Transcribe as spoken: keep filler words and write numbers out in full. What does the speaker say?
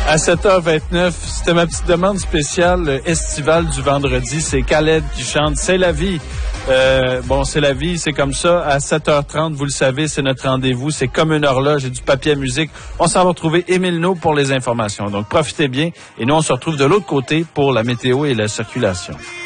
À sept heures vingt-neuf, c'était ma petite demande spéciale estivale du vendredi. C'est Khaled qui chante « C'est la vie ». Euh, bon, c'est la vie, c'est comme ça. À sept heures trente, vous le savez, c'est notre rendez-vous. C'est comme une horloge et du papier à musique. On s'en va retrouver Émile No pour les informations. Donc, profitez bien. Et nous, on se retrouve de l'autre côté pour la météo et la circulation.